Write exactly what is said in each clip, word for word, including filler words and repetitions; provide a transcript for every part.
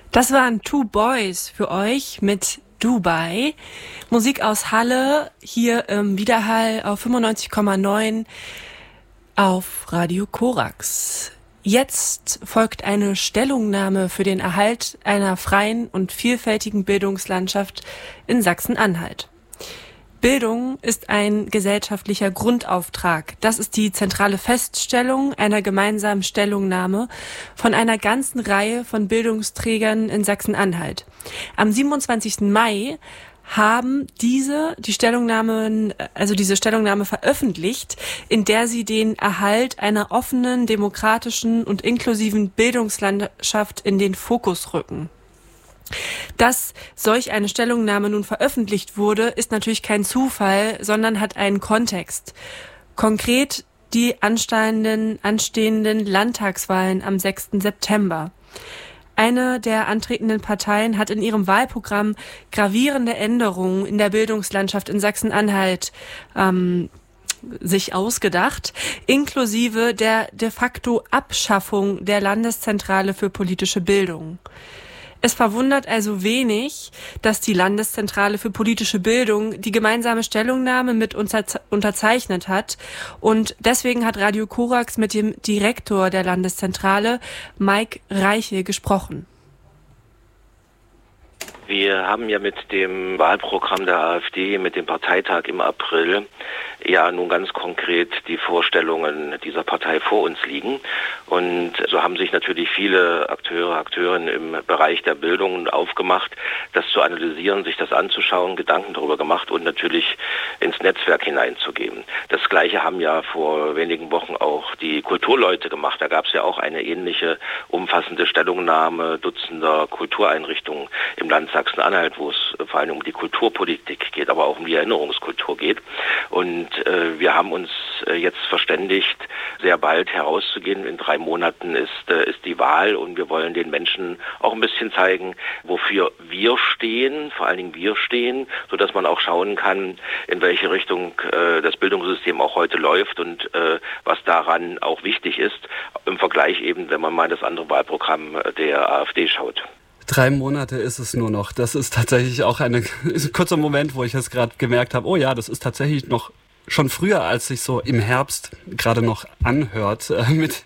Das waren Two Boys für euch mit Dubai. Musik aus Halle, hier im Widerhall auf fünfundneunzig Komma neun auf Radio Korax. Jetzt folgt eine Stellungnahme für den Erhalt einer freien und vielfältigen Bildungslandschaft in Sachsen-Anhalt. Bildung ist ein gesellschaftlicher Grundauftrag. Das ist die zentrale Feststellung einer gemeinsamen Stellungnahme von einer ganzen Reihe von Bildungsträgern in Sachsen-Anhalt. Am siebenundzwanzigsten Mai haben diese die Stellungnahme, also diese Stellungnahme veröffentlicht, in der sie den Erhalt einer offenen, demokratischen und inklusiven Bildungslandschaft in den Fokus rücken. Dass solch eine Stellungnahme nun veröffentlicht wurde, ist natürlich kein Zufall, sondern hat einen Kontext. Konkret die anstehenden, anstehenden Landtagswahlen am sechsten September. Eine der antretenden Parteien hat in ihrem Wahlprogramm gravierende Änderungen in der Bildungslandschaft in Sachsen-Anhalt ähm, sich ausgedacht, inklusive der de facto Abschaffung der Landeszentrale für politische Bildung. Es verwundert also wenig, dass die Landeszentrale für politische Bildung die gemeinsame Stellungnahme mit unterzeichnet hat. Und deswegen hat Radio Korax mit dem Direktor der Landeszentrale, Mike Reiche, gesprochen. Wir haben ja mit dem Wahlprogramm der AfD, mit dem Parteitag im April, ja nun ganz konkret die Vorstellungen dieser Partei vor uns liegen. Und so haben sich natürlich viele Akteure, Akteurinnen im Bereich der Bildung aufgemacht, das zu analysieren, sich das anzuschauen, Gedanken darüber gemacht und natürlich ins Netzwerk hineinzugeben. Das Gleiche haben ja vor wenigen Wochen auch die Kulturleute gemacht. Da gab es ja auch eine ähnliche umfassende Stellungnahme Dutzender Kultureinrichtungen im Land Sachsen-Anhalt, wo es vor allem um die Kulturpolitik geht, aber auch um die Erinnerungskultur geht. Und äh, wir haben uns äh, jetzt verständigt, sehr bald herauszugehen. In drei Monaten ist, äh, ist die Wahl und wir wollen den Menschen auch ein bisschen zeigen, wofür wir stehen, vor allen Dingen wir stehen, sodass man auch schauen kann, in welche Richtung äh, das Bildungssystem auch heute läuft und äh, was daran auch wichtig ist, im Vergleich eben, wenn man mal das andere Wahlprogramm der AfD schaut. Drei Monate ist es nur noch. Das ist tatsächlich auch eine, ist ein kurzer Moment, wo ich jetzt gerade gemerkt habe, oh ja, das ist tatsächlich noch schon früher, als sich so im Herbst gerade noch anhört, äh, mit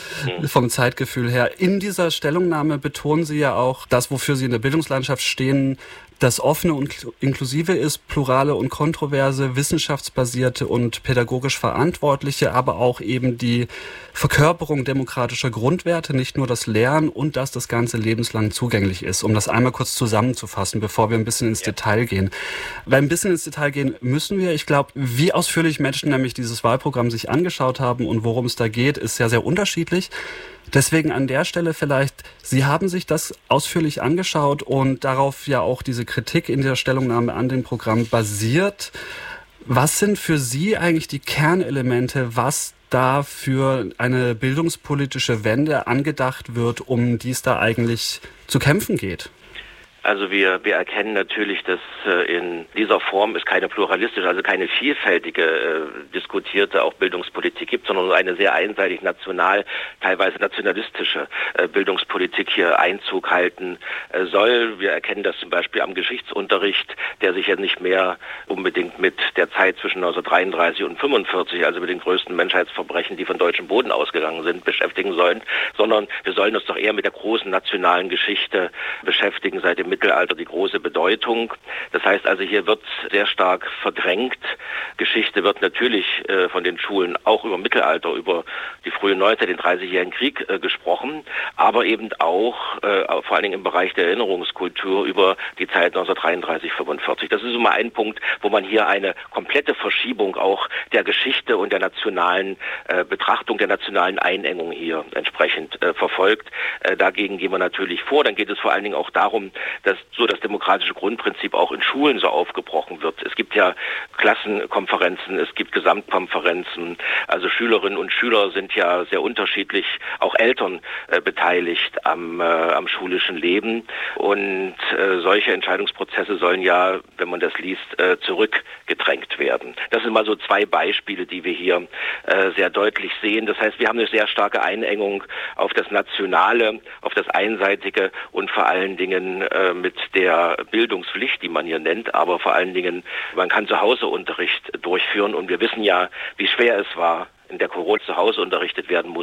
vom Zeitgefühl her. In dieser Stellungnahme betonen Sie ja auch, das, wofür Sie in der Bildungslandschaft stehen, das offene und inklusive ist, plurale und kontroverse, wissenschaftsbasierte und pädagogisch verantwortliche, aber auch eben die Verkörperung demokratischer Grundwerte, nicht nur das Lernen und dass das Ganze lebenslang zugänglich ist. Um das einmal kurz zusammenzufassen, bevor wir ein bisschen ins ja. Detail gehen. Weil ein bisschen ins Detail gehen müssen wir. Ich glaube, wie ausführlich Menschen nämlich dieses Wahlprogramm sich angeschaut haben und worum es da geht, ist sehr, sehr unterschiedlich. Deswegen an der Stelle vielleicht, Sie haben sich das ausführlich angeschaut und darauf ja auch diese Kritik in der Stellungnahme an dem Programm basiert. Was sind für Sie eigentlich die Kernelemente, was da für eine bildungspolitische Wende angedacht wird, um die es da eigentlich zu kämpfen geht? Also wir, wir erkennen natürlich, dass äh, in dieser Form es keine pluralistische, also keine vielfältige äh, diskutierte auch Bildungspolitik gibt, sondern eine sehr einseitig national, teilweise nationalistische äh, Bildungspolitik hier Einzug halten äh, soll. Wir erkennen das zum Beispiel am Geschichtsunterricht, der sich ja nicht mehr unbedingt mit der Zeit zwischen neunzehnhundertdreiunddreißig und fünfundvierzig, also mit den größten Menschheitsverbrechen, die von deutschem Boden ausgegangen sind, beschäftigen sollen, sondern wir sollen uns doch eher mit der großen nationalen Geschichte beschäftigen, seit dem Mittelalter die große Bedeutung. Das heißt also, hier wird sehr stark verdrängt. Geschichte wird natürlich äh, von den Schulen auch über Mittelalter, über die frühe Neuzeit, den dreißigjährigen Krieg äh, gesprochen, aber eben auch äh, vor allen Dingen im Bereich der Erinnerungskultur über die Zeit neunzehnhundertdreiunddreißig, fünfundvierzig. Das ist immer ein Punkt, wo man hier eine komplette Verschiebung auch der Geschichte und der nationalen äh, Betrachtung, der nationalen Einengung hier entsprechend äh, verfolgt. Äh, dagegen gehen wir natürlich vor. Dann geht es vor allen Dingen auch darum, dass so das demokratische Grundprinzip auch in Schulen so aufgebrochen wird. Es gibt ja Klassenkonferenzen, es gibt Gesamtkonferenzen, also Schülerinnen und Schüler sind ja sehr unterschiedlich, auch Eltern äh, beteiligt am, äh, am schulischen Leben und äh, solche Entscheidungsprozesse sollen ja, wenn man das liest, äh, zurückgedrängt werden. Das sind mal so zwei Beispiele, die wir hier äh, sehr deutlich sehen. Das heißt, wir haben eine sehr starke Einengung auf das Nationale, auf das Einseitige und vor allen Dingen äh, mit der Bildungspflicht, die man hier nennt, aber vor allen Dingen, man kann zu Hause Unterricht durchführen und wir wissen ja, wie schwer es war, in der Corona zu Hause unterrichtet werden muss.